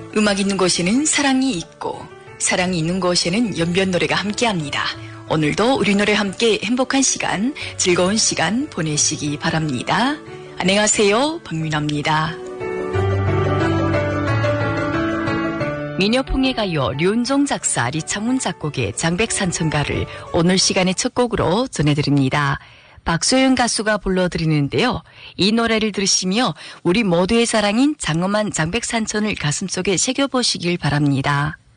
음악 있는 곳에는 사랑이 있고 사랑이 있는 곳에는 연변 노래가 함께합니다. 오늘도 우리 노래 함께 행복한 시간, 즐거운 시간 보내시기 바랍니다. 안녕하세요, 박민아입니다. 미녀풍의 가요 류은종 작사 리창문 작곡의 장백산천가를 오늘 시간의 첫 곡으로 전해드립니다. 박소연 가수가 불러드리는데요. 이 노래를 들으시며 우리 모두의 사랑인 장엄한 장백산천을 가슴속에 새겨보시길 바랍니다.